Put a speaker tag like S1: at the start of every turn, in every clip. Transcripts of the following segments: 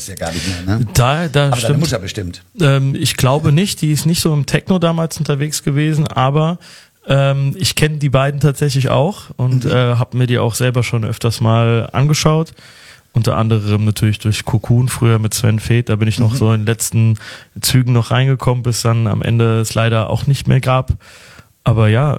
S1: es ja gar nicht mehr, ne?
S2: Da
S1: aber
S2: stimmt.
S1: deine Mutter bestimmt.
S2: Ich glaube nicht, die ist nicht so im Techno damals unterwegs gewesen, aber ich kenne die beiden tatsächlich auch und habe mir die auch selber schon öfters mal angeschaut. Unter anderem natürlich durch Cocoon, früher mit Sven Väth, da bin ich noch so in den letzten Zügen noch reingekommen, bis dann am Ende es leider auch nicht mehr gab. Aber ja,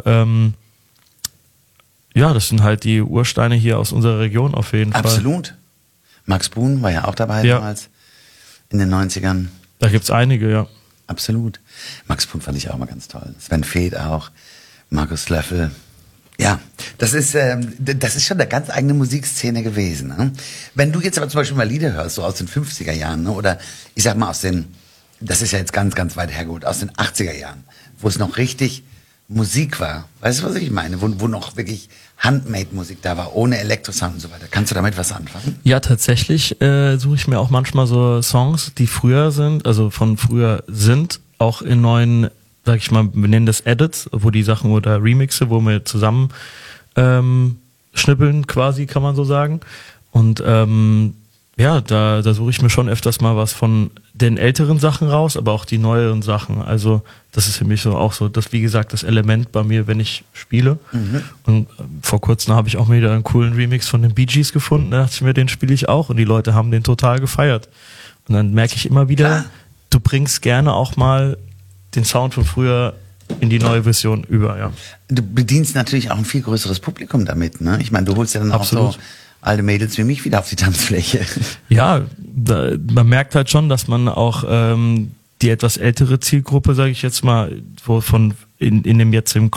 S2: das sind halt die Ursteine hier aus unserer Region auf jeden Fall.
S1: Absolut. Max Bruhn war ja auch dabei damals, in den 90ern.
S2: Da gibt's einige, ja.
S1: Absolut. Max Bruhn fand ich auch mal ganz toll. Sven Väth auch, Markus Löffel. Ja, das ist schon eine ganz eigene Musikszene gewesen. Ne? Wenn du jetzt aber zum Beispiel mal Lieder hörst, so aus den 50er Jahren, ne? Oder ich sag mal das ist ja jetzt ganz, ganz weit hergeholt, aus den 80er Jahren, wo es noch richtig Musik war. Weißt du, was ich meine? Wo noch wirklich Handmade-Musik da war, ohne Elektrosound und so weiter. Kannst du damit was anfangen?
S2: Ja, tatsächlich suche ich mir auch manchmal so Songs, die früher sind, also von früher sind, auch in neuen, sag ich mal, wir nennen das Edits, wo die Sachen oder Remixe, wo wir zusammen schnippeln quasi, kann man so sagen. Und da suche ich mir schon öfters mal was von den älteren Sachen raus, aber auch die neueren Sachen. Also das ist für mich so auch so, das wie gesagt das Element bei mir, wenn ich spiele. Und vor kurzem habe ich auch mal wieder einen coolen Remix von den Bee Gees gefunden. Da dachte ich mir, den spiele ich auch und die Leute haben den total gefeiert. Und dann merke ich immer wieder, du bringst gerne auch mal den Sound von früher in die neue Version über, ja.
S1: Du bedienst natürlich auch ein viel größeres Publikum damit, ne? Ich meine, du holst ja dann auch so alte Mädels wie mich wieder auf die Tanzfläche.
S2: Ja, man merkt halt schon, dass man auch die etwas ältere Zielgruppe, sage ich jetzt mal, wovon in dem jetzt im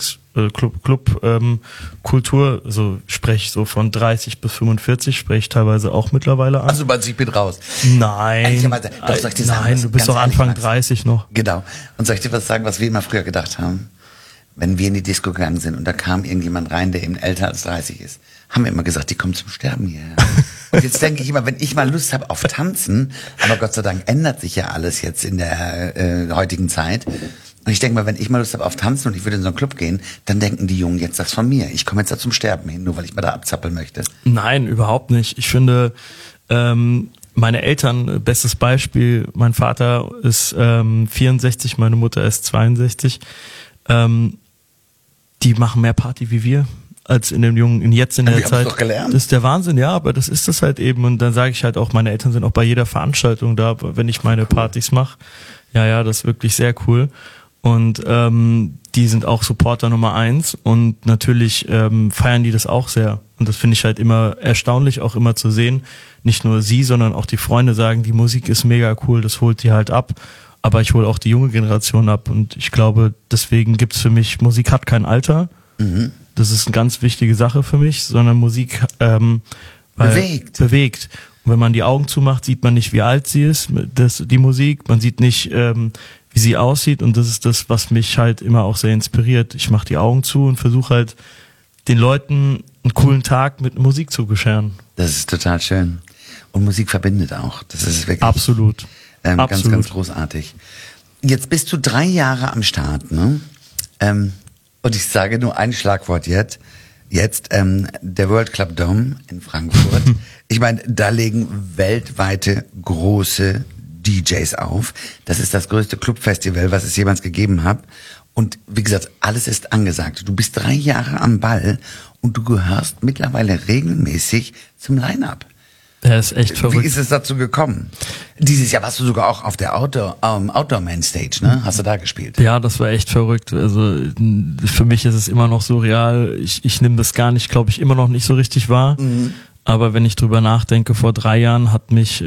S2: Kultur, also spreche so von 30 bis 45, spreche ich teilweise auch mittlerweile an.
S1: Also ich bin raus.
S2: Nein, du bist doch Anfang 30 noch.
S1: Genau. Und soll ich dir was sagen, was wir immer früher gedacht haben? Wenn wir in die Disco gegangen sind und da kam irgendjemand rein, der eben älter als 30 ist, haben wir immer gesagt, die kommen zum Sterben hierher. Und jetzt denke ich immer, wenn ich mal Lust habe auf Tanzen, aber Gott sei Dank ändert sich ja alles jetzt in der heutigen Zeit. Und ich denke mal, wenn ich mal Lust habe auf Tanzen und ich würde in so einen Club gehen, dann denken die Jungen jetzt das von mir. Ich komme jetzt da zum Sterben hin, nur weil ich mal da abzappeln möchte.
S2: Nein, überhaupt nicht. Ich finde, meine Eltern, bestes Beispiel, mein Vater ist 64, meine Mutter ist 62. Die machen mehr Party wie wir, als in dem Jungen, jetzt in der Zeit.
S1: Doch gelernt.
S2: Das ist der Wahnsinn, ja, aber das ist das halt eben. Und dann sage ich halt auch, meine Eltern sind auch bei jeder Veranstaltung da, wenn ich meine Partys mache. Ja, das ist wirklich sehr cool. Und die sind auch Supporter Nummer 1 und natürlich feiern die das auch sehr. Und das finde ich halt immer erstaunlich, auch immer zu sehen. Nicht nur sie, sondern auch die Freunde sagen, die Musik ist mega cool, das holt die halt ab. Aber ich hole auch die junge Generation ab und ich glaube, deswegen gibt's für mich, Musik hat kein Alter. Das ist eine ganz wichtige Sache für mich, sondern Musik bewegt. Und wenn man die Augen zumacht, sieht man nicht, wie alt sie ist, die Musik. Man sieht nicht, wie sie aussieht und das ist das, was mich halt immer auch sehr inspiriert. Ich mache die Augen zu und versuche halt den Leuten einen coolen Tag mit Musik zu bescheren.
S1: Das ist total schön. Und Musik verbindet auch. Das ist wirklich
S2: absolut.
S1: Ganz, ganz großartig. Jetzt bist du 3 Jahre am Start, ne? Und ich sage nur ein Schlagwort jetzt. Der World Club Dome in Frankfurt. Ich meine, da legen weltweite große DJs auf. Das ist das größte Clubfestival, was es jemals gegeben hat. Und wie gesagt, alles ist angesagt. Du bist 3 Jahre am Ball und du gehörst mittlerweile regelmäßig zum Line-Up.
S2: Der ist echt verrückt.
S1: Wie ist es dazu gekommen? Dieses Jahr warst du sogar auch auf der Outdoor Man Stage, ne? Hast du da gespielt?
S2: Ja, das war echt verrückt. Also für mich ist es immer noch surreal. Ich nehme das gar nicht, glaube ich, immer noch nicht so richtig wahr. Aber wenn ich drüber nachdenke, vor 3 Jahren hat mich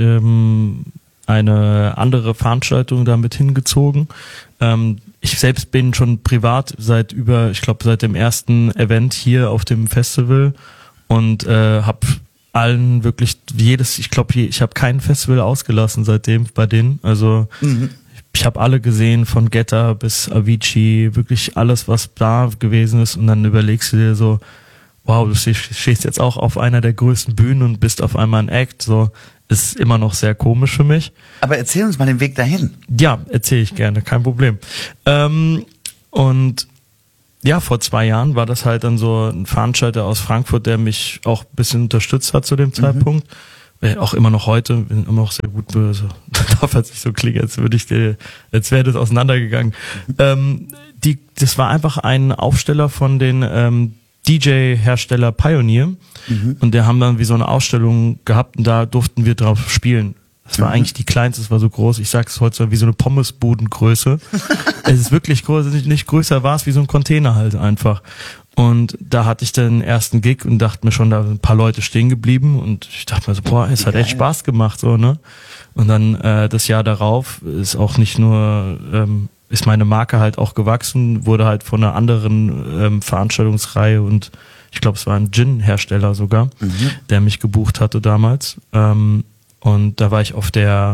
S2: eine andere Veranstaltung damit hingezogen. Ich selbst bin schon privat seit dem ersten Event hier auf dem Festival und habe allen wirklich ich habe kein Festival ausgelassen seitdem bei denen. Also ich habe alle gesehen, von Guetta bis Avicii, wirklich alles, was da gewesen ist. Und dann überlegst du dir so, wow, du stehst jetzt auch auf einer der größten Bühnen und bist auf einmal ein Act. So, ist immer noch sehr komisch für mich.
S1: Aber erzähl uns mal den Weg dahin.
S2: Ja, erzähle ich gerne, kein Problem. Und ja, vor 2 Jahren war das halt dann so ein Veranstalter aus Frankfurt, der mich auch ein bisschen unterstützt hat zu dem Zeitpunkt. auch immer noch heute, bin immer noch sehr gut böse. Darf jetzt nicht so klingen, als wäre das auseinandergegangen. Das war einfach ein Aufsteller von den DJ-Hersteller Pioneer und der haben dann wie so eine Ausstellung gehabt und da durften wir drauf spielen. Das war eigentlich die kleinste, es war so groß, ich sag's heute wie so eine Pommesbudengröße. Es ist wirklich groß, nicht größer war es wie so ein Container halt einfach. Und da hatte ich dann den ersten Gig und dachte mir schon, da sind ein paar Leute stehen geblieben und ich dachte mir so, boah, es hat echt Spaß gemacht, so, ne? Und dann das Jahr darauf ist auch nicht nur, ist meine Marke halt auch gewachsen, wurde halt von einer anderen Veranstaltungsreihe und ich glaube, es war ein Gin-Hersteller sogar, der mich gebucht hatte damals. Und da war ich auf der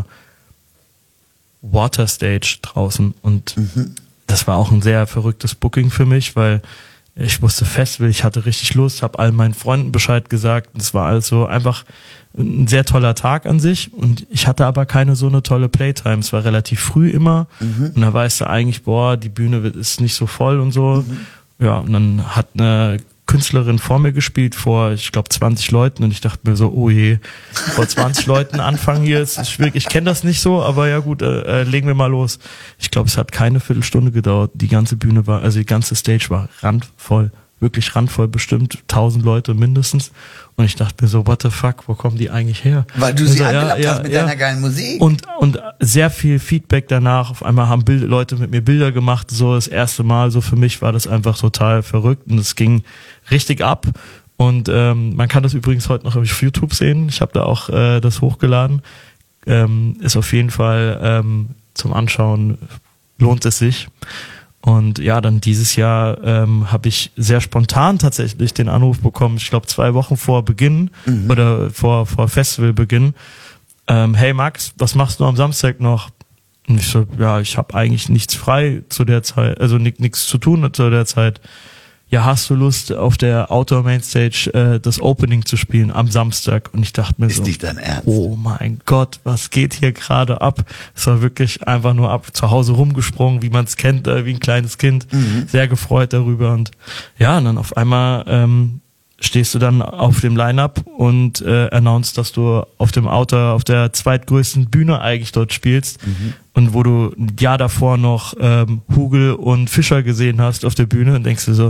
S2: Water Stage draußen und das war auch ein sehr verrücktes Booking für mich, weil ich wusste Festival, ich hatte richtig Lust, habe all meinen Freunden Bescheid gesagt. Es war also einfach ein sehr toller Tag an sich und ich hatte aber keine so eine tolle Playtime. Es war relativ früh immer und da weißt du eigentlich, boah, die Bühne ist nicht so voll und so. Ja, und dann hat eine Künstlerin vor mir gespielt, vor, ich glaube, 20 Leuten und ich dachte mir so, oh je, vor 20 Leuten anfangen hier, ist schwierig. Ich kenne das nicht so, aber ja gut, legen wir mal los. Ich glaube, es hat keine Viertelstunde gedauert. Die ganze Bühne war, also die ganze Stage war randvoll, wirklich randvoll, bestimmt 1000 Leute mindestens. Und ich dachte mir so, what the fuck, wo kommen die eigentlich her?
S1: Weil du sie angelappt hast mit deiner geilen Musik.
S2: Und sehr viel Feedback danach. Auf einmal haben Leute mit mir Bilder gemacht. So das erste Mal, so für mich war das einfach total verrückt. Und es ging richtig ab. Und man kann das übrigens heute noch auf YouTube sehen. Ich habe da auch das hochgeladen. Ist auf jeden Fall zum Anschauen, lohnt es sich. Und ja, dann dieses Jahr habe ich sehr spontan tatsächlich den Anruf bekommen, ich glaube 2 Wochen vor Beginn oder vor Festivalbeginn. Hey Max, was machst du am Samstag noch? Und ich so, ja, ich habe eigentlich nichts frei zu der Zeit, also nichts zu tun zu der Zeit. Ja, hast du Lust, auf der Outdoor Mainstage das Opening zu spielen am Samstag? Und ich dachte mir so,
S1: ist nicht dein Ernst?
S2: Oh mein Gott, was geht hier gerade ab? Es war wirklich einfach nur ab, zu Hause rumgesprungen, wie man es kennt, wie ein kleines Kind. Sehr gefreut darüber. Und ja, und dann auf einmal stehst du dann auf dem Line-Up und announced, dass du auf dem Outdoor, auf der zweitgrößten Bühne eigentlich dort spielst. Und wo du ein Jahr davor noch Hugel und Fischer gesehen hast auf der Bühne und denkst dir so,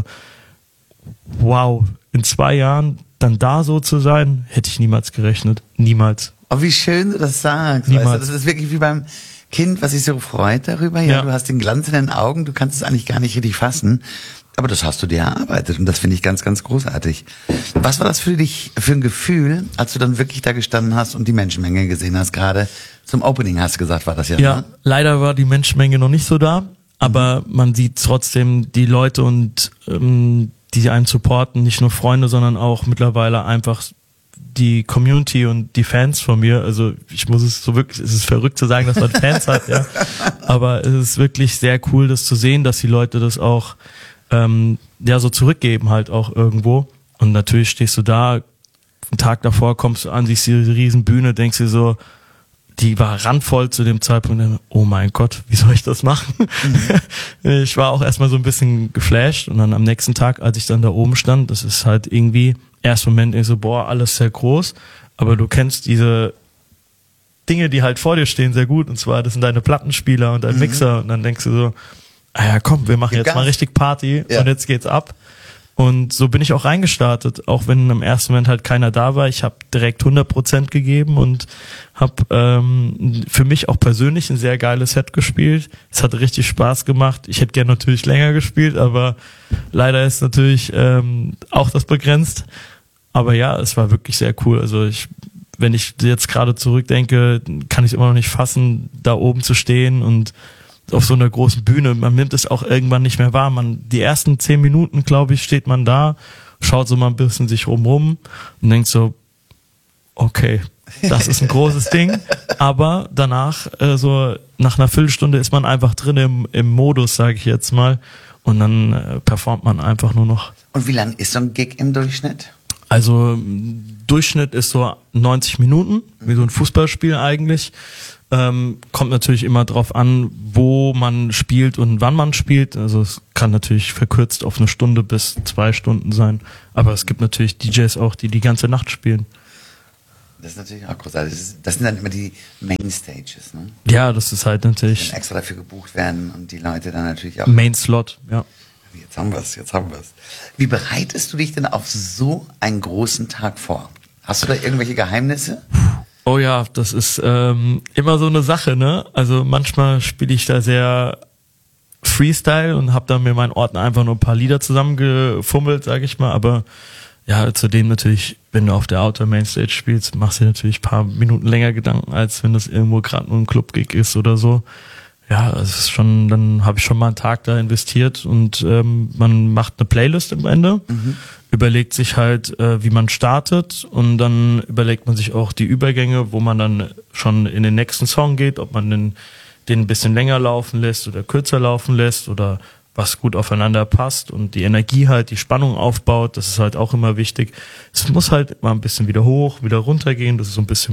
S2: wow, in 2 Jahren dann da so zu sein, hätte ich niemals gerechnet. Niemals.
S1: Oh, wie schön du das sagst.
S2: Niemals.
S1: Weißt du, das ist wirklich wie beim Kind, was sich so freut darüber. Ja, du hast den Glanz in den Augen, du kannst es eigentlich gar nicht richtig fassen. Aber das hast du dir erarbeitet und das finde ich ganz, ganz großartig. Was war das für dich für ein Gefühl, als du dann wirklich da gestanden hast und die Menschenmenge gesehen hast? Gerade zum Opening hast du gesagt, war das ja.
S2: Ja,
S1: ne?
S2: Leider war die Menschenmenge noch nicht so da, aber man sieht trotzdem die Leute und die einen supporten, nicht nur Freunde, sondern auch mittlerweile einfach die Community und die Fans von mir. Also ich muss es so wirklich, es ist verrückt zu sagen, dass man Fans hat, ja. Aber es ist wirklich sehr cool, das zu sehen, dass die Leute das auch ja so zurückgeben halt auch irgendwo. Und natürlich stehst du da, einen Tag davor kommst du an, siehst diese riesen Bühne, denkst dir so, die war randvoll zu dem Zeitpunkt, oh mein Gott, wie soll ich das machen? Ich war auch erstmal so ein bisschen geflasht und dann am nächsten Tag, als ich dann da oben stand, das ist halt irgendwie, erst Moment ich so, boah, alles sehr groß, aber du kennst diese Dinge, die halt vor dir stehen, sehr gut, und zwar, das sind deine Plattenspieler und dein Mixer und dann denkst du so, ah ja, komm, wir machen jetzt mal richtig Party und jetzt geht's ab. Und so bin ich auch reingestartet, auch wenn im ersten Moment halt keiner da war. Ich habe direkt 100% gegeben und habe für mich auch persönlich ein sehr geiles Set gespielt. Es hat richtig Spaß gemacht. Ich hätte gerne natürlich länger gespielt, aber leider ist natürlich auch das begrenzt. Aber ja, es war wirklich sehr cool. Also wenn ich jetzt gerade zurückdenke, kann ich immer noch nicht fassen, da oben zu stehen und auf so einer großen Bühne, man nimmt es auch irgendwann nicht mehr wahr. Die ersten 10 Minuten, glaube ich, steht man da, schaut so mal ein bisschen sich rum und denkt so, okay, das ist ein großes Ding. Aber danach, so nach einer Viertelstunde ist man einfach drin im Modus, sage ich jetzt mal. Und dann performt man einfach nur noch.
S1: Und wie lang ist so ein Gig im Durchschnitt?
S2: Also Durchschnitt ist so 90 Minuten, wie so ein Fußballspiel eigentlich. Kommt natürlich immer drauf an, wo man spielt und wann man spielt. Also es kann natürlich verkürzt auf 1 Stunde bis 2 Stunden sein. Aber es gibt natürlich DJs auch, die ganze Nacht spielen.
S1: Das ist natürlich auch großartig. Das sind dann immer die Main Stages, ne?
S2: Ja, das ist halt natürlich.
S1: Die dann extra dafür gebucht werden und die Leute dann natürlich auch.
S2: Main Slot, ja.
S1: Jetzt haben wir's. Wie bereitest du dich denn auf so einen großen Tag vor? Hast du da irgendwelche Geheimnisse?
S2: Oh ja, das ist immer so eine Sache, ne? Also manchmal spiele ich da sehr Freestyle und habe dann mir meinen Ordner einfach nur ein paar Lieder zusammengefummelt, sage ich mal. Aber ja, zudem natürlich, wenn du auf der Outdoor Mainstage spielst, machst du dir natürlich ein paar Minuten länger Gedanken, als wenn das irgendwo gerade nur ein Club-Gig ist oder so. Ja, es ist schon, dann habe ich schon mal einen Tag da investiert und man macht eine Playlist am Ende, überlegt sich halt, wie man startet und dann überlegt man sich auch die Übergänge, wo man dann schon in den nächsten Song geht, ob man den ein bisschen länger laufen lässt oder kürzer laufen lässt oder was gut aufeinander passt und die Energie halt, die Spannung aufbaut, das ist halt auch immer wichtig. Es muss halt immer ein bisschen wieder hoch, wieder runter gehen, das ist so ein bisschen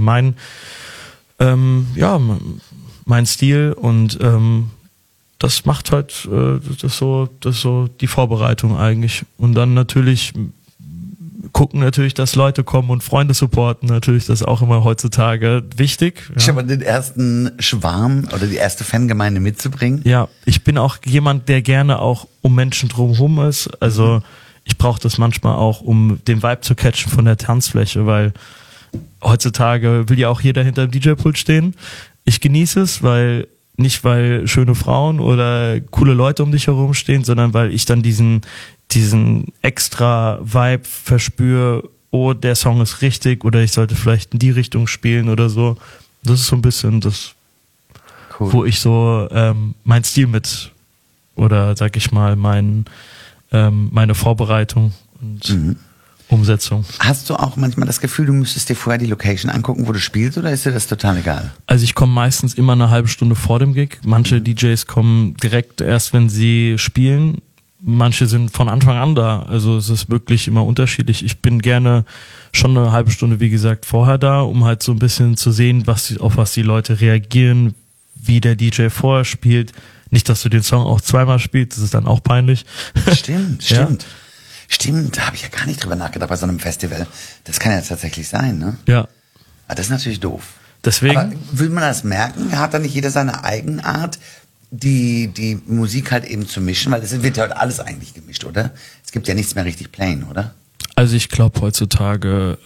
S2: mein Stil und das macht halt das so die Vorbereitung eigentlich. Und dann natürlich gucken natürlich, dass Leute kommen und Freunde supporten. Natürlich, das ist auch immer heutzutage wichtig. Ja.
S1: Schon mal den ersten Schwarm oder die erste Fangemeinde mitzubringen?
S2: Ja, ich bin auch jemand, der gerne auch um Menschen drumherum ist. Also ich brauche das manchmal auch, um den Vibe zu catchen von der Tanzfläche, weil heutzutage will ja auch jeder hinter dem DJ-Pult stehen. Ich genieße es, nicht weil schöne Frauen oder coole Leute um dich herum stehen, sondern weil ich dann diesen extra Vibe verspüre, oh, der Song ist richtig oder ich sollte vielleicht in die Richtung spielen oder so. Das ist so ein bisschen das, cool, wo ich so mein Stil mit oder sag ich mal meine Vorbereitung und Umsetzung.
S1: Hast du auch manchmal das Gefühl, du müsstest dir vorher die Location angucken, wo du spielst, oder ist dir das total egal?
S2: Also ich komme meistens immer eine halbe Stunde vor dem Gig. Manche DJs kommen direkt erst, wenn sie spielen. Manche sind von Anfang an da. Also es ist wirklich immer unterschiedlich. Ich bin gerne schon eine halbe Stunde, wie gesagt, vorher da, um halt so ein bisschen zu sehen, auf was die Leute reagieren, wie der DJ vorher spielt. Nicht, dass du den Song auch zweimal spielst, das ist dann auch peinlich.
S1: Stimmt. Ja. Stimmt, da habe ich ja gar nicht drüber nachgedacht bei so einem Festival. Das kann ja tatsächlich sein, ne?
S2: Ja.
S1: Aber das ist natürlich doof.
S2: Deswegen. Aber
S1: will man das merken? Hat da nicht jeder seine Eigenart, die Musik halt eben zu mischen? Weil es wird ja heute alles eigentlich gemischt, oder? Es gibt ja nichts mehr richtig plain, oder?
S2: Also ich glaube heutzutage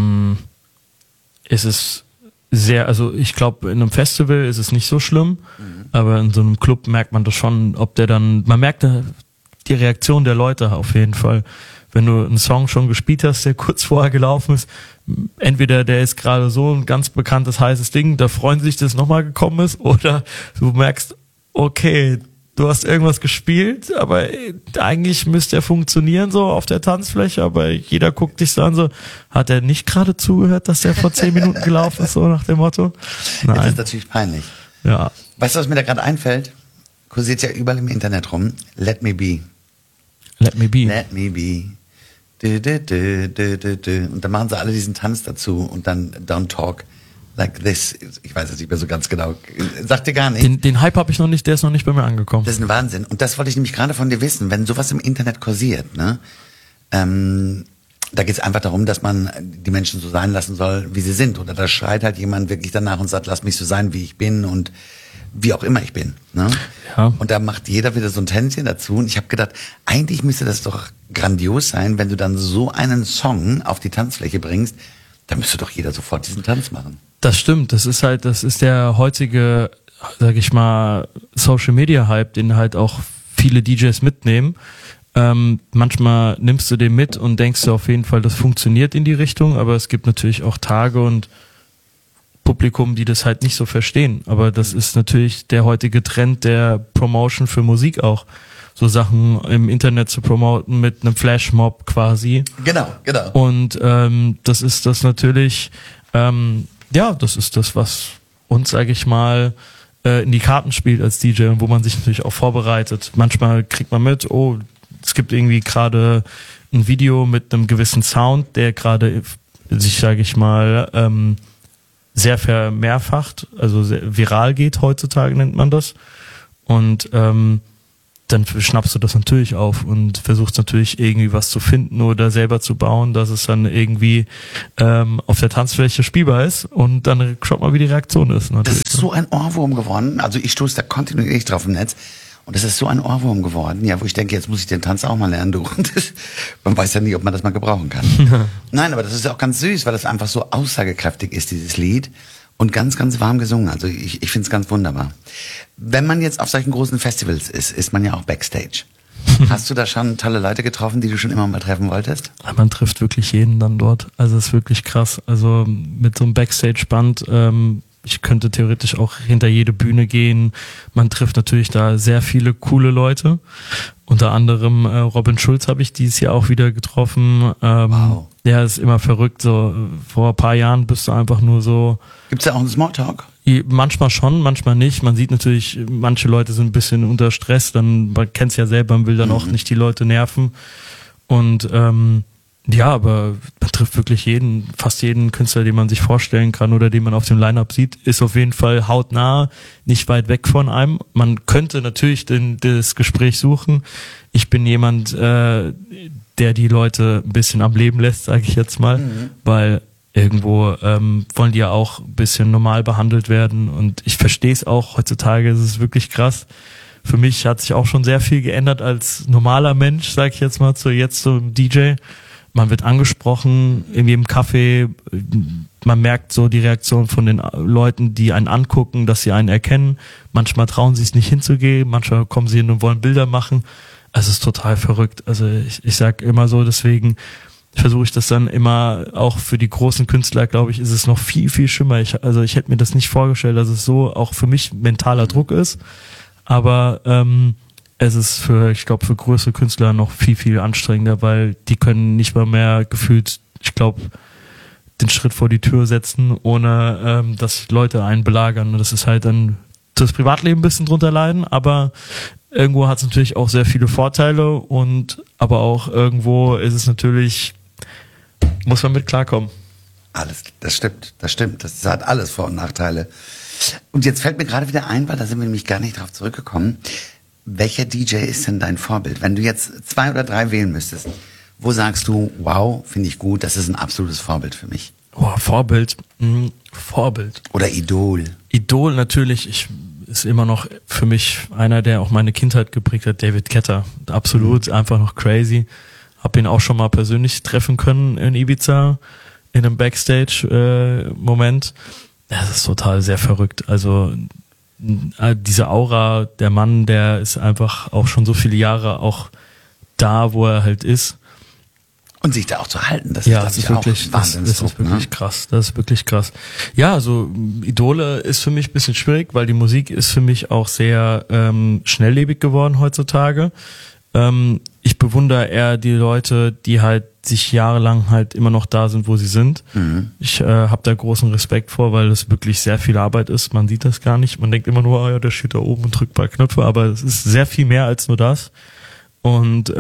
S2: ist es sehr, also ich glaube in einem Festival ist es nicht so schlimm, aber in so einem Club merkt man das schon, man merkt die Reaktion der Leute auf jeden Fall. Wenn du einen Song schon gespielt hast, der kurz vorher gelaufen ist, entweder der ist gerade so ein ganz bekanntes, heißes Ding, da freuen sie sich, dass es nochmal gekommen ist, oder du merkst, okay, du hast irgendwas gespielt, aber eigentlich müsste er funktionieren so auf der Tanzfläche, aber jeder guckt dich so an, so, hat er nicht gerade zugehört, dass der vor 10 Minuten gelaufen ist, so nach dem Motto? Nein.
S1: Das ist natürlich peinlich.
S2: Ja.
S1: Weißt du, was mir da gerade einfällt? Kursiert ja überall im Internet rum. Let me be.
S2: Let me be.
S1: Let me be. Und dann machen sie alle diesen Tanz dazu und dann don't talk like this. Ich weiß es nicht mehr so ganz genau. Sagt dir gar nicht.
S2: Den Hype habe ich noch nicht, der ist noch nicht bei mir angekommen.
S1: Das ist ein Wahnsinn. Und das wollte ich nämlich gerade von dir wissen. Wenn sowas im Internet kursiert, ne? Da geht es einfach darum, dass man die Menschen so sein lassen soll, wie sie sind. Oder da schreit halt jemand wirklich danach und sagt, lass mich so sein, wie ich bin und wie auch immer ich bin. Ne?
S2: Ja.
S1: Und da macht jeder wieder so ein Tänzchen dazu. Und ich habe gedacht, eigentlich müsste das doch grandios sein, wenn du dann so einen Song auf die Tanzfläche bringst, dann müsste doch jeder sofort diesen Tanz machen.
S2: Das stimmt, das ist der heutige, sag ich mal, Social Media Hype, den halt auch viele DJs mitnehmen. Manchmal nimmst du den mit und denkst du auf jeden Fall, das funktioniert in die Richtung, aber es gibt natürlich auch Tage und Publikum, die das halt nicht so verstehen. Aber das ist natürlich der heutige Trend der Promotion für Musik auch. So Sachen im Internet zu promoten mit einem Flashmob quasi.
S1: Genau.
S2: Und das ist das natürlich, das ist das, was uns, sage ich mal, in die Karten spielt als DJ und wo man sich natürlich auch vorbereitet. Manchmal kriegt man mit, oh, es gibt irgendwie gerade ein Video mit einem gewissen Sound, der gerade sich, sage ich mal, sehr vermehrfacht, also sehr viral geht heutzutage, nennt man das. Und dann schnappst du das natürlich auf und versuchst natürlich irgendwie was zu finden oder selber zu bauen, dass es dann irgendwie auf der Tanzfläche spielbar ist und dann schaut mal, wie die Reaktion ist.
S1: Das ist so ein Ohrwurm geworden, also ich stoße da kontinuierlich drauf im Netz und das ist so ein Ohrwurm geworden, ja, wo ich denke, jetzt muss ich den Tanz auch mal lernen, du. Man weiß ja nie, ob man das mal gebrauchen kann. Nein, aber das ist ja auch ganz süß, weil das einfach so aussagekräftig ist, dieses Lied. Und ganz, ganz warm gesungen. Also ich finde es ganz wunderbar. Wenn man jetzt auf solchen großen Festivals ist man ja auch Backstage. Hast du da schon tolle Leute getroffen, die du schon immer mal treffen wolltest?
S2: Man trifft wirklich jeden dann dort. Also es ist wirklich krass. Also mit so einem Backstage-Band, ich könnte theoretisch auch hinter jede Bühne gehen. Man trifft natürlich da sehr viele coole Leute. Unter anderem Robin Schulz habe ich dieses Jahr auch wieder getroffen.
S1: Wow.
S2: Ja, ist immer verrückt. So vor ein paar Jahren bist du einfach nur so.
S1: Gibt's da auch einen Smalltalk?
S2: Manchmal schon, manchmal nicht. Man sieht natürlich, manche Leute sind ein bisschen unter Stress. Man kennt's ja selber, man will dann auch nicht die Leute nerven. Und ja, aber man trifft wirklich fast jeden Künstler, den man sich vorstellen kann oder den man auf dem Line-Up sieht, ist auf jeden Fall hautnah, nicht weit weg von einem. Man könnte natürlich das Gespräch suchen. Ich bin jemand, der die Leute ein bisschen am Leben lässt, sage ich jetzt mal, weil irgendwo wollen die ja auch ein bisschen normal behandelt werden und ich verstehe es auch, heutzutage ist es wirklich krass. Für mich hat sich auch schon sehr viel geändert als normaler Mensch, sage ich jetzt mal, jetzt zum DJ. Man wird angesprochen in jedem Café, man merkt so die Reaktion von den Leuten, die einen angucken, dass sie einen erkennen. Manchmal trauen sie es nicht hinzugehen, manchmal kommen sie hin und wollen Bilder machen. Also es ist total verrückt. Also ich sag immer so, deswegen versuche ich das dann immer, auch für die großen Künstler, glaube ich, ist es noch viel, viel schlimmer. Ich hätte mir das nicht vorgestellt, dass es so auch für mich mentaler Druck ist. Aber es ist ich glaube, für größere Künstler noch viel, viel anstrengender, weil die können nicht mal mehr gefühlt, ich glaube, den Schritt vor die Tür setzen, ohne dass Leute einen belagern. Und das ist halt dann das Privatleben ein bisschen drunter leiden, aber irgendwo hat es natürlich auch sehr viele Vorteile aber auch irgendwo ist es natürlich, muss man mit klarkommen.
S1: Das stimmt. Das hat alles Vor- und Nachteile. Und jetzt fällt mir gerade wieder ein, weil da sind wir nämlich gar nicht drauf zurückgekommen. Welcher DJ ist denn dein Vorbild? Wenn du jetzt 2 oder 3 wählen müsstest, wo sagst du, wow, finde ich gut, das ist ein absolutes Vorbild für mich?
S2: Oh, Vorbild.
S1: Oder Idol.
S2: Idol natürlich, ist immer noch für mich einer, der auch meine Kindheit geprägt hat, David Guetta. Absolut, einfach noch crazy. Hab ihn auch schon mal persönlich treffen können in Ibiza, in einem Backstage-Moment. Das ist total sehr verrückt. Also diese Aura, der Mann, der ist einfach auch schon so viele Jahre auch da, wo er halt ist.
S1: Und sich da auch zu halten, das
S2: ist wirklich, das ist wirklich krass. Das ist wirklich krass. Ja, also Idole ist für mich ein bisschen schwierig, weil die Musik ist für mich auch sehr schnelllebig geworden heutzutage. Ich bewundere eher die Leute, die halt sich jahrelang halt immer noch da sind, wo sie sind. Ich habe da großen Respekt vor, weil das wirklich sehr viel Arbeit ist. Man sieht das gar nicht. Man denkt immer nur, oh ja, der steht da oben und drückt ein paar Knöpfe, aber es ist sehr viel mehr als nur das. Und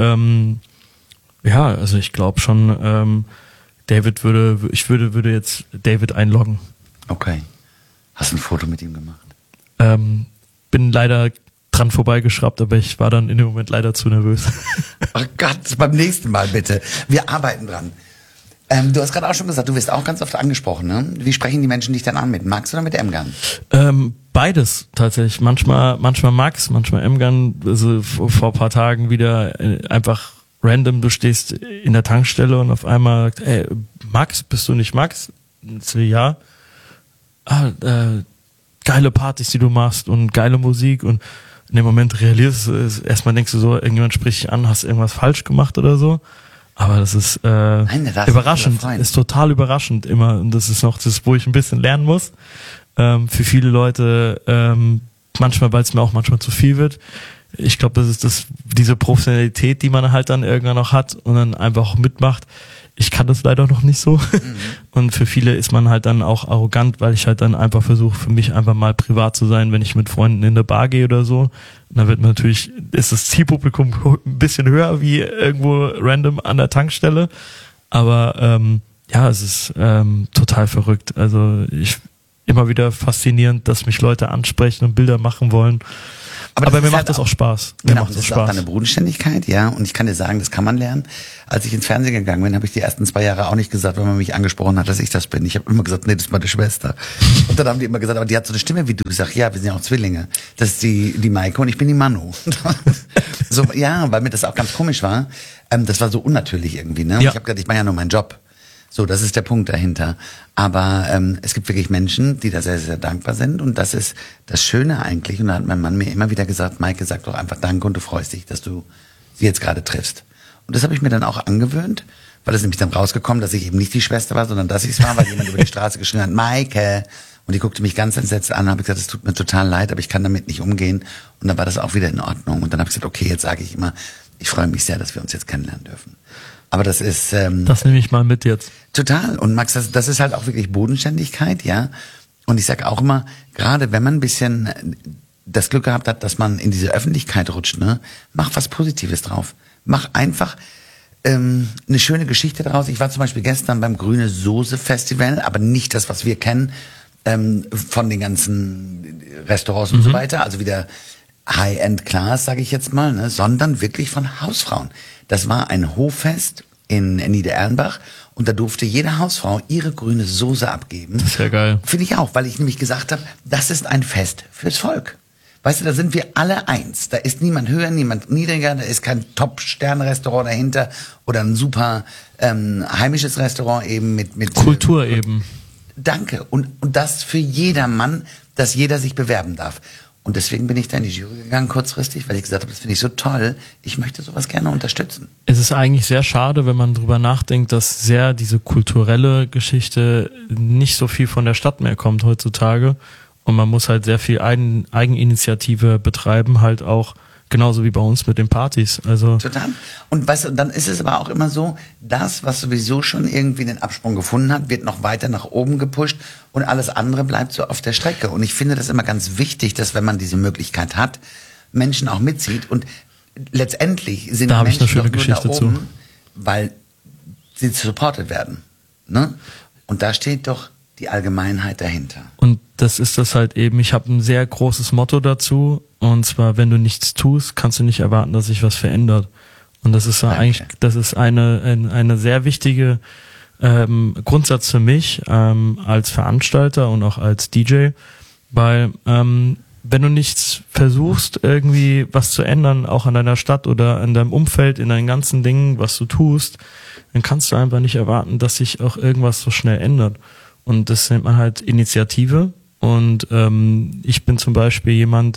S2: ja, also ich glaube schon, David würde jetzt David einloggen.
S1: Okay. Hast du ein Foto mit ihm gemacht?
S2: Bin leider dran vorbeigeschraubt, aber ich war dann in dem Moment leider zu nervös.
S1: Oh Gott, beim nächsten Mal bitte. Wir arbeiten dran. Du hast gerade auch schon gesagt, du wirst auch ganz oft angesprochen, ne? Wie sprechen die Menschen dich dann an? Mit Max oder mit Emgan?
S2: Beides tatsächlich. Manchmal Max, manchmal Emgan. Also vor ein paar Tagen wieder einfach random, du stehst in der Tankstelle und auf einmal sagt, ey, Max, bist du nicht Max? So, ja. Geile Partys, die du machst und geile Musik und in dem Moment realisierst du, erstmal denkst du so, irgendjemand spricht dich an, hast irgendwas falsch gemacht oder so. Aber das ist überraschend, ist total überraschend immer und das ist noch das, wo ich ein bisschen lernen muss. Für viele Leute, manchmal, weil es mir auch manchmal zu viel wird. Ich glaube, das ist diese Professionalität, die man halt dann irgendwann noch hat und dann einfach auch mitmacht. Ich kann das leider noch nicht so. Und für viele ist man halt dann auch arrogant, weil ich halt dann einfach versuche, für mich einfach mal privat zu sein, wenn ich mit Freunden in eine Bar gehe oder so. Und dann wird man natürlich, ist das Zielpublikum ein bisschen höher wie irgendwo random an der Tankstelle. Aber ja, es ist total verrückt. Also immer wieder faszinierend, dass mich Leute ansprechen und Bilder machen wollen. Aber mir macht das auch Spaß.
S1: Genau, das ist auch deine Bodenständigkeit, ja. Und ich kann dir sagen, das kann man lernen. Als ich ins Fernsehen gegangen bin, habe ich die ersten 2 Jahre auch nicht gesagt, wenn man mich angesprochen hat, dass ich das bin. Ich habe immer gesagt, nee, das ist meine Schwester. Und dann haben die immer gesagt, aber die hat so eine Stimme wie du. Ich sag, ja, wir sind ja auch Zwillinge. Das ist die Maike und ich bin die Manu. So, ja, weil mir das auch ganz komisch war. Das war so unnatürlich irgendwie, ne? Und ich habe gedacht, ich mache ja nur meinen Job. So, das ist der Punkt dahinter. Aber es gibt wirklich Menschen, die da sehr, sehr dankbar sind. Und das ist das Schöne eigentlich. Und da hat mein Mann mir immer wieder gesagt, Maike, sag doch einfach Danke und du freust dich, dass du sie jetzt gerade triffst. Und das habe ich mir dann auch angewöhnt, weil es nämlich dann rausgekommen, dass ich eben nicht die Schwester war, sondern dass ich es war, weil jemand über die Straße geschrien hat, Maike. Und die guckte mich ganz entsetzt an und habe gesagt, es tut mir total leid, aber ich kann damit nicht umgehen. Und dann war das auch wieder in Ordnung. Und dann habe ich gesagt, okay, jetzt sage ich immer, ich freue mich sehr, dass wir uns jetzt kennenlernen dürfen. Aber das ist...
S2: das nehme ich mal mit jetzt.
S1: Total. Und Max, das ist halt auch wirklich Bodenständigkeit, ja. Und ich sag auch immer, gerade wenn man ein bisschen das Glück gehabt hat, dass man in diese Öffentlichkeit rutscht, ne, mach was Positives drauf. Mach einfach eine schöne Geschichte daraus. Ich war zum Beispiel gestern beim Grüne Soße Festival, aber nicht das, was wir kennen, von den ganzen Restaurants und so weiter, also wieder High-End-Class, sage ich jetzt mal, ne, sondern wirklich von Hausfrauen. Das war ein Hoffest in Niedererlenbach und da durfte jede Hausfrau ihre grüne Soße abgeben.
S2: Das ist ja geil.
S1: Finde ich auch, weil ich nämlich gesagt habe, das ist ein Fest fürs Volk. Weißt du, da sind wir alle eins. Da ist niemand höher, niemand niedriger, da ist kein Top-Sterne-Restaurant dahinter oder ein super heimisches Restaurant eben mit
S2: Kultur eben.
S1: Danke. Und das für jedermann, dass jeder sich bewerben darf. Und deswegen bin ich da in die Jury gegangen kurzfristig, weil ich gesagt habe, das finde ich so toll. Ich möchte sowas gerne unterstützen.
S2: Es ist eigentlich sehr schade, wenn man drüber nachdenkt, dass sehr diese kulturelle Geschichte nicht so viel von der Stadt mehr kommt heutzutage. Und man muss halt sehr viel Eigeninitiative betreiben, halt auch genauso wie bei uns mit den Partys. Also
S1: total. Und weißt du, dann ist es aber auch immer so, das, was sowieso schon irgendwie den Absprung gefunden hat, wird noch weiter nach oben gepusht und alles andere bleibt so auf der Strecke. Und ich finde das immer ganz wichtig, dass wenn man diese Möglichkeit hat, Menschen auch mitzieht. Und letztendlich sind
S2: da
S1: Menschen
S2: eine schöne
S1: doch nur
S2: Geschichte
S1: da oben, weil sie supported werden. Ne? Und da steht doch die Allgemeinheit dahinter.
S2: Und das ist das halt eben, ich habe ein sehr großes Motto dazu, und zwar, wenn du nichts tust, kannst du nicht erwarten, dass sich was verändert. Und das ist eigentlich, das ist eine sehr wichtige Grundsatz für mich als Veranstalter und auch als DJ, weil wenn du nichts versuchst, irgendwie was zu ändern, auch an deiner Stadt oder in deinem Umfeld, in deinen ganzen Dingen, was du tust, dann kannst du einfach nicht erwarten, dass sich auch irgendwas so schnell ändert. Und das nennt man halt Initiative. Und ich bin zum Beispiel jemand,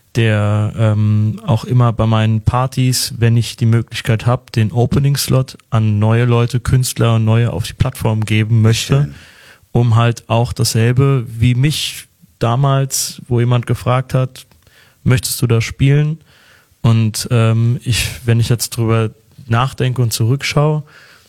S2: der auch immer bei meinen Partys, wenn ich die Möglichkeit habe, den Opening-Slot an neue Leute, Künstler und neue auf die Plattform geben möchte, um halt auch dasselbe wie mich damals, wo jemand gefragt hat, möchtest du da spielen? Und wenn ich jetzt drüber nachdenke und zurückschaue,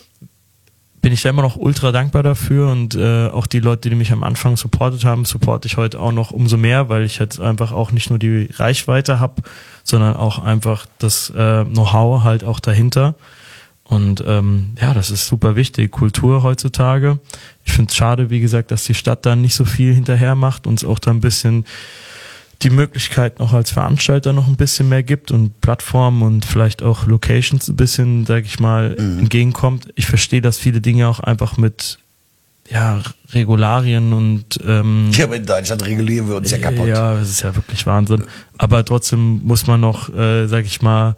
S2: bin ich da immer noch ultra dankbar dafür und auch die Leute, die mich am Anfang supportet haben, supporte ich heute auch noch umso mehr, weil ich jetzt einfach auch nicht nur die Reichweite habe, sondern auch einfach das Know-how halt auch dahinter. Und ja, das ist super wichtig. Kultur heutzutage. Ich finde es schade, wie gesagt, dass die Stadt da nicht so viel hinterher macht, uns auch da ein bisschen die Möglichkeit noch als Veranstalter noch ein bisschen mehr gibt und Plattformen und vielleicht auch Locations ein bisschen, sag ich mal, entgegenkommt. Ich verstehe, dass viele Dinge auch einfach mit Regularien und
S1: ja, aber in Deutschland regulieren wir uns ja kaputt.
S2: Ja, das ist ja wirklich Wahnsinn. Aber trotzdem muss man noch, sag ich mal,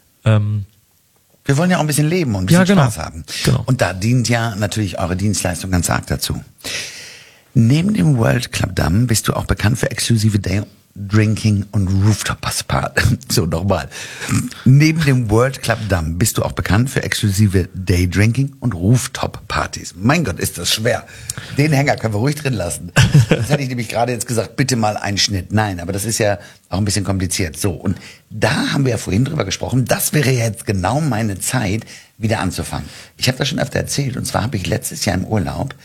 S1: wir wollen ja auch ein bisschen leben und ein bisschen Spaß haben.
S2: Genau.
S1: Und da dient ja natürlich eure Dienstleistung ganz arg dazu. Neben dem World Club Damm bist du auch bekannt für exklusive Drinking und Rooftop-Partys. So, nochmal. Neben dem World Club Damm bist du auch bekannt für exklusive Daydrinking und Rooftop-Partys. Mein Gott, ist das schwer. Den Hänger können wir ruhig drin lassen. Das hätte ich nämlich gerade jetzt gesagt, bitte mal einen Schnitt. Nein, aber das ist ja auch ein bisschen kompliziert. So, und da haben wir ja vorhin drüber gesprochen, das wäre jetzt genau meine Zeit, wieder anzufangen. Ich habe das schon öfter erzählt, und zwar habe ich letztes Jahr im Urlaub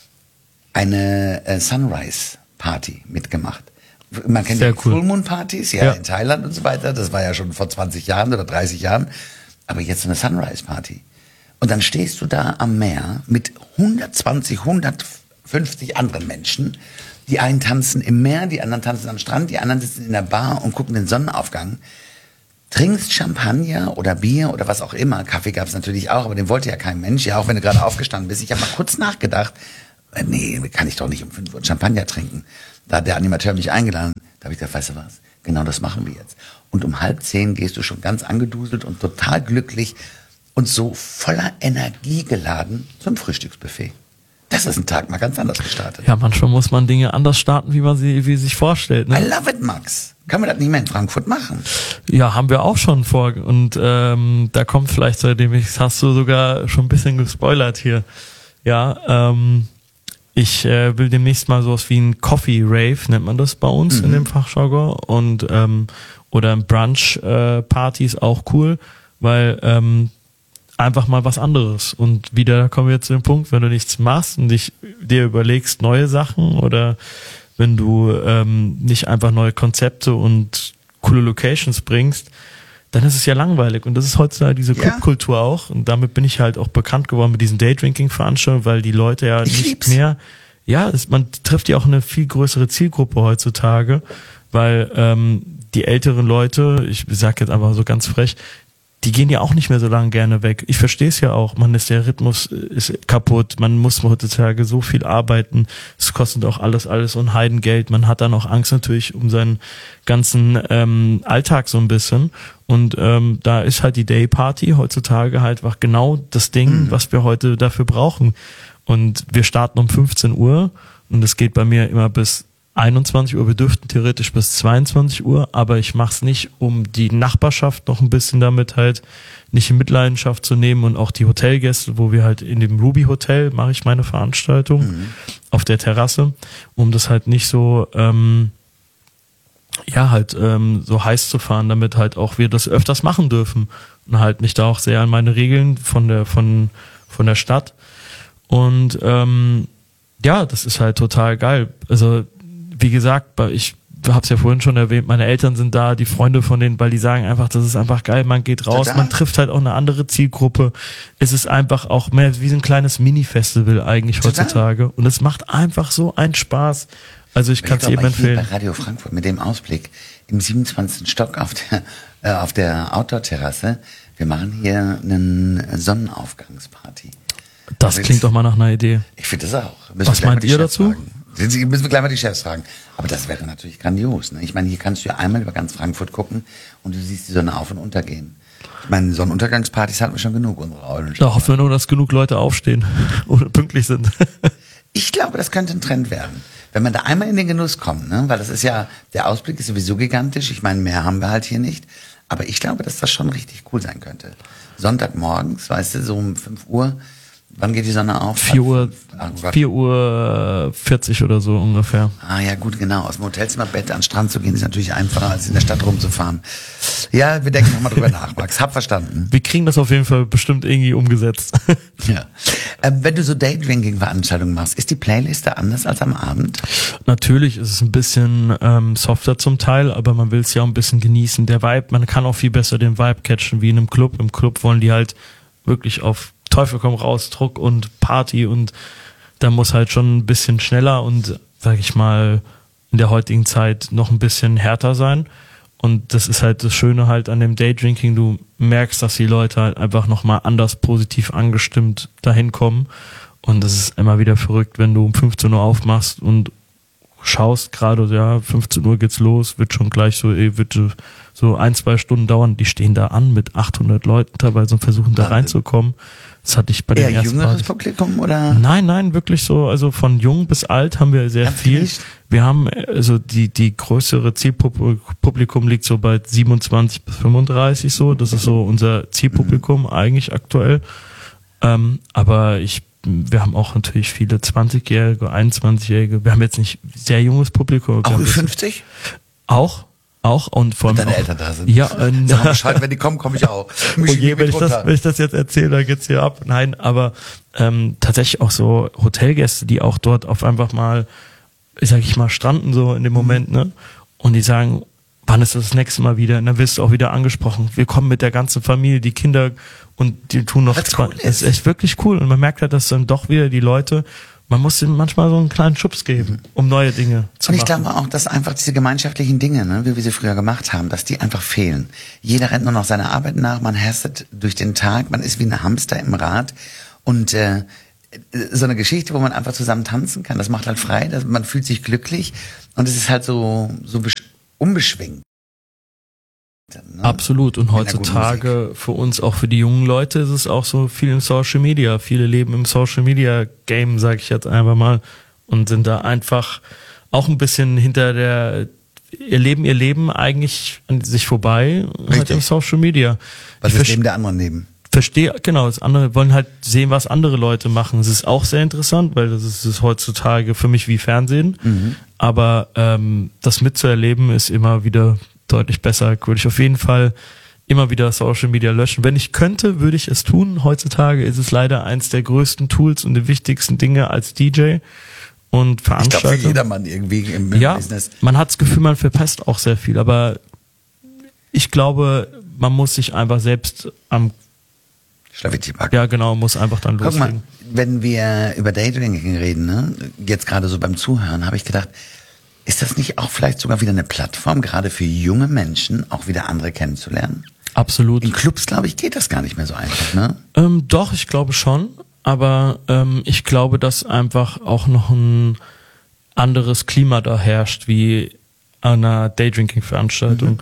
S1: eine Sunrise-Party mitgemacht. Man kennt ja Full Moon Partys, in Thailand und so weiter. Das war ja schon vor 20 Jahren oder 30 Jahren. Aber jetzt eine Sunrise Party. Und dann stehst du da am Meer mit 120, 150 anderen Menschen. Die einen tanzen im Meer, die anderen tanzen am Strand, die anderen sitzen in der Bar und gucken den Sonnenaufgang. Trinkst Champagner oder Bier oder was auch immer. Kaffee gab es natürlich auch, aber den wollte ja kein Mensch. Ja, auch wenn du gerade aufgestanden bist. Ich habe mal kurz nachgedacht, nee, kann ich doch nicht um 5 Uhr Champagner trinken. Da hat der Animateur mich eingeladen. Da habe ich gesagt, weißt du was, genau das machen wir jetzt. Und um 9:30 gehst du schon ganz angeduselt und total glücklich und so voller Energie geladen zum Frühstücksbuffet. Das ist ein Tag mal ganz anders gestartet.
S2: Ja, manchmal muss man Dinge anders starten, wie sich vorstellt. Ne?
S1: I love it, Max. Können wir das nicht mehr in Frankfurt machen?
S2: Ja, haben wir auch schon vor. Und da kommt vielleicht, seitdem hast du sogar schon ein bisschen gespoilert hier. Ja, ich will demnächst mal sowas wie ein Coffee Rave, nennt man das bei uns in dem Fachjargon. Und oder Brunch Party ist auch cool, weil einfach mal was anderes. Und wieder kommen wir zu dem Punkt, wenn du nichts machst und dir überlegst neue Sachen oder wenn du nicht einfach neue Konzepte und coole Locations bringst, dann ist es ja langweilig. Und das ist heutzutage diese Clubkultur auch. Und damit bin ich halt auch bekannt geworden mit diesen Daydrinking-Veranstaltungen, weil die Leute ja nicht mehr, man trifft ja auch eine viel größere Zielgruppe heutzutage, weil die älteren Leute, ich sag jetzt einfach so ganz frech, die gehen ja auch nicht mehr so lange gerne weg. Ich verstehe es ja auch. Der Rhythmus ist kaputt. Man muss heutzutage so viel arbeiten. Es kostet auch alles und Heidengeld. Man hat dann auch Angst natürlich um seinen ganzen Alltag so ein bisschen. Und da ist halt die Dayparty heutzutage halt einfach genau das Ding, was wir heute dafür brauchen. Und wir starten um 15 Uhr und es geht bei mir immer bis 21 Uhr, wir dürften theoretisch bis 22 Uhr, aber ich mache es nicht, um die Nachbarschaft noch ein bisschen damit halt nicht in Mitleidenschaft zu nehmen und auch die Hotelgäste, wo wir halt in dem Ruby Hotel mache ich meine Veranstaltung auf der Terrasse, um das halt nicht so so heiß zu fahren, damit halt auch wir das öfters machen dürfen und halt mich da auch sehr an meine Regeln von der Stadt und das ist halt total geil. Also wie gesagt, ich habe es ja vorhin schon erwähnt, meine Eltern sind da, die Freunde von denen, weil die sagen einfach, das ist einfach geil, man geht raus, man trifft halt auch eine andere Zielgruppe. Es ist einfach auch mehr wie so ein kleines Mini-Festival eigentlich heutzutage und es macht einfach so einen Spaß. Also ich kann es jedem empfehlen.
S1: Bei Radio Frankfurt mit dem Ausblick im 27. Stock auf der Outdoor-Terrasse, wir machen hier eine Sonnenaufgangsparty.
S2: Das klingt doch mal nach einer Idee.
S1: Ich finde das auch.
S2: Was meint ihr dazu?
S1: Müssen wir gleich mal die Chefs fragen. Aber das wäre natürlich grandios. Ne? Ich meine, hier kannst du ja einmal über ganz Frankfurt gucken und du siehst die Sonne auf- und untergehen. Ich meine, Sonnenuntergangspartys hatten wir schon genug, unsere Eulen.
S2: Da hoffen wir nur, dass genug Leute aufstehen oder pünktlich sind.
S1: Ich glaube, das könnte ein Trend werden. Wenn man da einmal in den Genuss kommt, ne? Weil das ist ja, der Ausblick ist sowieso gigantisch. Ich meine, mehr haben wir halt hier nicht. Aber ich glaube, dass das schon richtig cool sein könnte. Sonntagmorgens, weißt du, so um 5 Uhr. Wann geht die Sonne auf?
S2: 4:40 Uhr oder so ungefähr.
S1: Ah ja, gut, genau. Aus dem Hotelzimmerbett an den Strand zu gehen, ist natürlich einfacher, als in der Stadt rumzufahren. Ja, wir denken nochmal drüber nach, Max. Hab verstanden.
S2: Wir kriegen das auf jeden Fall bestimmt irgendwie umgesetzt.
S1: Ja. Wenn du so Daydrinking-Veranstaltungen machst, ist die Playliste anders als am Abend?
S2: Natürlich ist es ein bisschen softer zum Teil, aber man will es ja auch ein bisschen genießen. Der Vibe, man kann auch viel besser den Vibe catchen wie in einem Club. Im Club wollen die halt wirklich auf Teufel komm raus, Druck und Party und da muss halt schon ein bisschen schneller und, sag ich mal, in der heutigen Zeit noch ein bisschen härter sein. Und das ist halt das Schöne halt an dem Daydrinking, du merkst, dass die Leute halt einfach nochmal anders positiv angestimmt dahin kommen. Und das ist immer wieder verrückt, wenn du um 15 Uhr aufmachst und schaust gerade, ja, 15 Uhr geht's los, wird schon gleich so 1-2 Stunden dauern. Die stehen da an mit 800 Leuten teilweise und versuchen da reinzukommen. Das hatte ich bei den ersten
S1: jüngeres Partys. Publikum oder?
S2: Nein, wirklich so, also von jung bis alt haben wir sehr viel. Wir haben, also die größere Zielpublikum liegt so bei 27 bis 35 so, das ist so unser Zielpublikum eigentlich aktuell. Aber wir haben auch natürlich viele 20-Jährige, 21-Jährige, wir haben jetzt nicht sehr junges Publikum.
S1: Auch 50?
S2: Auch und vor allem
S1: deine Eltern da sind.
S2: Ja,
S1: sag Bescheid, wenn die kommen, komme ich auch.
S2: Wenn ich das jetzt erzähle, dann geht's hier ab. Nein, aber tatsächlich auch so Hotelgäste, die auch dort auf einfach mal, sag ich mal, stranden so in dem Moment, ne? Und die sagen, wann ist das nächste Mal wieder? Und dann wirst du auch wieder angesprochen. Wir kommen mit der ganzen Familie, die Kinder und die tun noch.
S1: Cool
S2: das ist echt wirklich cool. Und man merkt halt, dass dann doch wieder die Leute, man muss ihm manchmal so einen kleinen Schubs geben, um neue Dinge zu machen.
S1: Und ich glaube auch, dass einfach diese gemeinschaftlichen Dinge, ne, wie wir sie früher gemacht haben, dass die einfach fehlen. Jeder rennt nur noch seiner Arbeit nach, man hastet durch den Tag, man ist wie ein Hamster im Rad und so eine Geschichte, wo man einfach zusammen tanzen kann, das macht halt frei, man fühlt sich glücklich und es ist halt so unbeschwingt. Ne?
S2: Absolut. Und heutzutage für uns, auch für die jungen Leute, ist es auch so viel im Social Media. Viele leben im Social Media Game, sage ich jetzt einfach mal, und sind da einfach auch ein bisschen hinter ihr Leben eigentlich an sich vorbei, halt im Social Media.
S1: Was ist neben der anderen Leben?
S2: Verstehe, genau, das andere wollen halt sehen, was andere Leute machen. Es ist auch sehr interessant, weil das ist heutzutage für mich wie Fernsehen. Mhm. Aber das mitzuerleben ist immer wieder deutlich besser. Würde ich auf jeden Fall immer wieder Social Media löschen. Wenn ich könnte, würde ich es tun. Heutzutage ist es leider eins der größten Tools und die wichtigsten Dinge als DJ und Veranstalter. Ich glaube,
S1: für jedermann irgendwie im Business.
S2: Man hat das Gefühl, man verpasst auch sehr viel. Aber ich glaube, man muss sich einfach selbst am
S1: Schlawittchen packen.
S2: Ja, genau, muss einfach dann loslegen.
S1: Guck mal, wenn wir über Dating reden, ne, jetzt gerade so beim Zuhören, habe ich gedacht, ist das nicht auch vielleicht sogar wieder eine Plattform, gerade für junge Menschen, auch wieder andere kennenzulernen?
S2: Absolut.
S1: In Clubs, glaube ich, geht das gar nicht mehr so einfach, ne?
S2: Doch, ich glaube schon. Aber ich glaube, dass einfach auch noch ein anderes Klima da herrscht, wie an einer Daydrinking-Veranstaltung.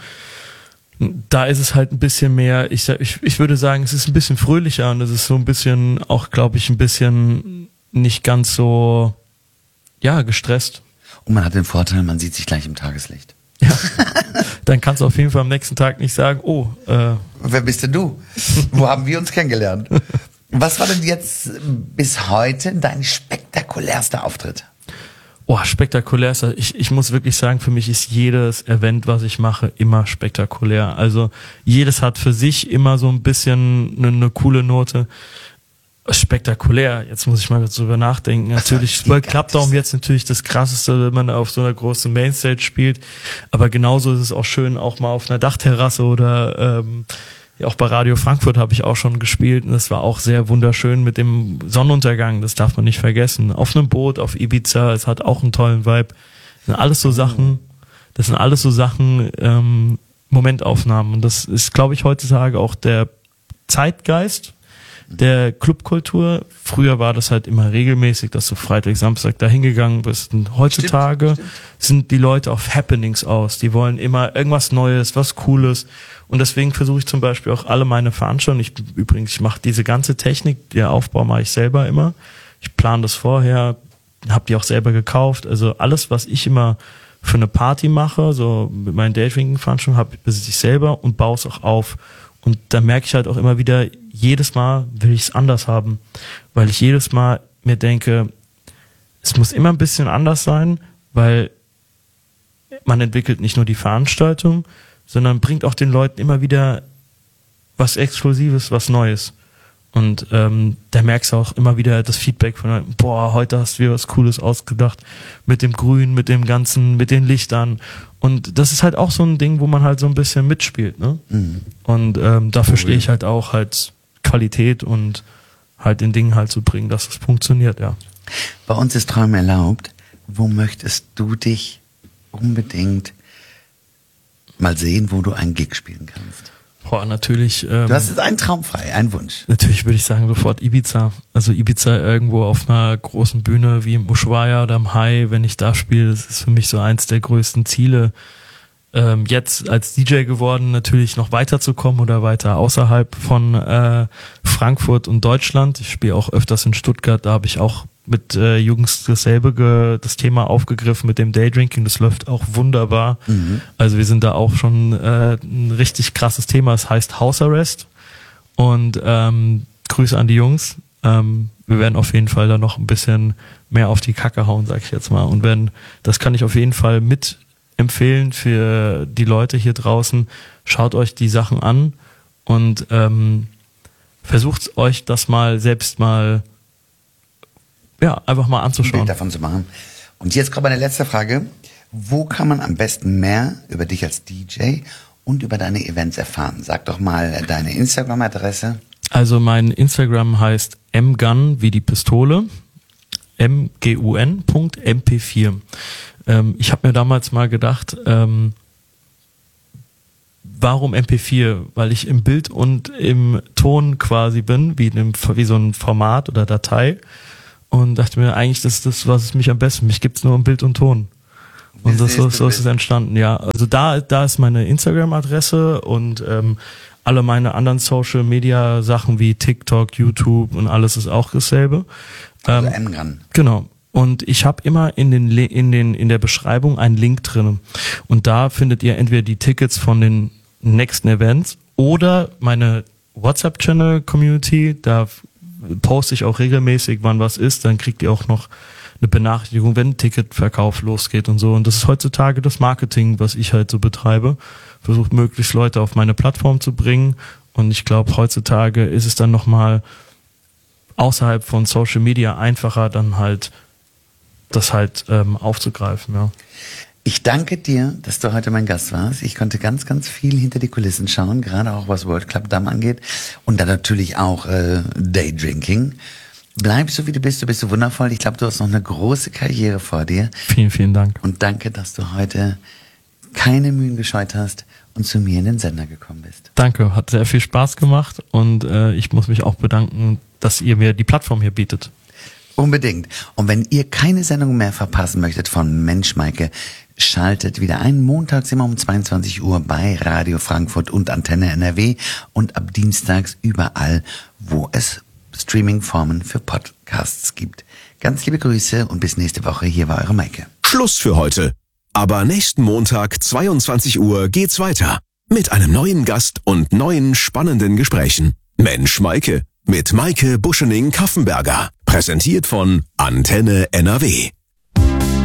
S2: Da ist es halt ein bisschen mehr, ich würde sagen, es ist ein bisschen fröhlicher und es ist so ein bisschen, auch glaube ich, ein bisschen nicht ganz so, gestresst.
S1: Und man hat den Vorteil, man sieht sich gleich im Tageslicht.
S2: Ja. Dann kannst du auf jeden Fall am nächsten Tag nicht sagen,
S1: wer bist denn du? Wo haben wir uns kennengelernt? Was war denn jetzt bis heute dein spektakulärster Auftritt?
S2: Spektakulärster. Ich muss wirklich sagen, für mich ist jedes Event, was ich mache, immer spektakulär. Also jedes hat für sich immer so ein bisschen eine coole Note. Spektakulär, jetzt muss ich mal drüber nachdenken. Natürlich, World Club Dome jetzt natürlich das Krasseste, wenn man auf so einer großen Mainstage spielt. Aber genauso ist es auch schön, auch mal auf einer Dachterrasse oder auch bei Radio Frankfurt habe ich auch schon gespielt und das war auch sehr wunderschön mit dem Sonnenuntergang, das darf man nicht vergessen. Auf einem Boot, auf Ibiza, es hat auch einen tollen Vibe. Das sind alles so Sachen, Momentaufnahmen. Und das ist, glaube ich, heutzutage auch der Zeitgeist der Clubkultur. Früher war das halt immer regelmäßig, dass du Freitag, Samstag da hingegangen bist. Und heutzutage sind die Leute auf Happenings aus. Die wollen immer irgendwas Neues, was Cooles. Und deswegen versuche ich zum Beispiel auch alle meine Veranstaltungen. Ich mache diese ganze Technik, der Aufbau mache ich selber immer. Ich plane das vorher, habe die auch selber gekauft. Also alles, was ich immer für eine Party mache, so mit meinen Daydrinking-Veranstaltungen, besitze ich selber und baue es auch auf. Und da merke ich halt auch immer wieder, jedes Mal will ich es anders haben, weil ich jedes Mal mir denke, es muss immer ein bisschen anders sein, weil man entwickelt nicht nur die Veranstaltung, sondern bringt auch den Leuten immer wieder was Exklusives, was Neues. Und da merkst du auch immer wieder das Feedback von, heute hast du dir was Cooles ausgedacht, mit dem Grün, mit dem Ganzen, mit den Lichtern. Und das ist halt auch so ein Ding, wo man halt so ein bisschen mitspielt, ne? Mhm. Und dafür stehe ich halt auch halt Qualität und halt den Dingen halt zu bringen, dass es funktioniert, ja.
S1: Bei uns ist Träume erlaubt. Wo möchtest du dich unbedingt mal sehen, wo du einen Gig spielen kannst?
S2: Natürlich.
S1: Du hast jetzt einen Traum frei, einen Wunsch.
S2: Natürlich würde ich sagen sofort Ibiza. Also Ibiza irgendwo auf einer großen Bühne wie im Ushuaia oder im Hai, wenn ich da spiele, das ist für mich so eins der größten Ziele. Jetzt als DJ geworden, natürlich noch weiterzukommen oder weiter außerhalb von Frankfurt und Deutschland. Ich spiele auch öfters in Stuttgart, da habe ich auch mit Jungs das Thema aufgegriffen mit dem Daydrinking, das läuft auch wunderbar. Mhm. Also wir sind da auch schon ein richtig krasses Thema, es heißt House Arrest und Grüße an die Jungs. Wir werden auf jeden Fall da noch ein bisschen mehr auf die Kacke hauen, sag ich jetzt mal. Und das kann ich auf jeden Fall mit empfehlen für die Leute hier draußen. Schaut euch die Sachen an und versucht euch das selbst mal einfach mal anzuschauen.
S1: Ein Bild davon zu machen. Und jetzt kommt meine letzte Frage. Wo kann man am besten mehr über dich als DJ und über deine Events erfahren? Sag doch mal deine Instagram-Adresse.
S2: Also mein Instagram heißt mgun wie die Pistole. mgun.mp4. Ich habe mir damals mal gedacht, warum MP4? Weil ich im Bild und im Ton quasi bin, wie so ein Format oder Datei. Und dachte mir, eigentlich, das ist das, was mich am besten, mich gibt's nur im Bild und Ton. Und so ist es entstanden, ja. Also da ist meine Instagram-Adresse und alle meine anderen Social-Media-Sachen wie TikTok, YouTube und alles ist auch dasselbe.
S1: Also N-Ran.
S2: Genau. Und ich habe immer in der Beschreibung einen Link drin. Und da findet ihr entweder die Tickets von den nächsten Events oder meine WhatsApp-Channel-Community. Da poste ich auch regelmäßig, wann was ist. Dann kriegt ihr auch noch eine Benachrichtigung, wenn ein Ticketverkauf losgeht und so. Und das ist heutzutage das Marketing, was ich halt so betreibe. Versucht möglichst Leute auf meine Plattform zu bringen. Und ich glaube, heutzutage ist es dann nochmal außerhalb von Social Media einfacher, dann halt das halt aufzugreifen, ja.
S1: Ich danke dir, dass du heute mein Gast warst. Ich konnte ganz, ganz viel hinter die Kulissen schauen, gerade auch was World Club Damm angeht. Und dann natürlich auch Daydrinking. Bleib so, wie du bist so wundervoll. Ich glaube, du hast noch eine große Karriere vor dir.
S2: Vielen, vielen Dank.
S1: Und danke, dass du heute keine Mühen gescheut hast und zu mir in den Sender gekommen bist.
S2: Danke, hat sehr viel Spaß gemacht und ich muss mich auch bedanken, dass ihr mir die Plattform hier bietet.
S1: Unbedingt. Und wenn ihr keine Sendung mehr verpassen möchtet von Mensch Maike, schaltet wieder ein, montags immer um 22 Uhr bei Radio Frankfurt und Antenne NRW und ab dienstags überall, wo es Streamingformen für Podcasts gibt. Ganz liebe Grüße und bis nächste Woche. Hier war eure Maike.
S3: Schluss für heute. Aber nächsten Montag, 22 Uhr, geht's weiter. Mit einem neuen Gast und neuen spannenden Gesprächen. Mensch Maike. Mit Maike Buschening-Kaffenberger. Präsentiert von Antenne NRW.